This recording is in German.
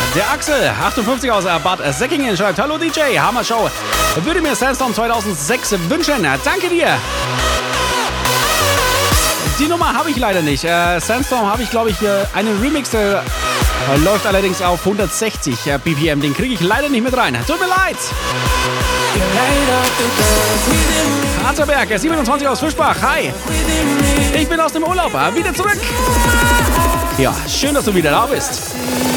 Der Axel, 58 aus Bad Säckingen, schreibt: Hallo DJ, Hammer Show. Würde mir Sandstorm 2006 wünschen. Danke dir. Die Nummer habe ich leider nicht. Sandstorm habe ich, glaube ich, einen Remix, der läuft allerdings auf 160 BPM. Den kriege ich leider nicht mit rein. Tut mir leid. Harzerberg, 27 aus Fischbach. Hi. Ich bin aus dem Urlaub. Wieder zurück. Ja, schön, dass du wieder da bist.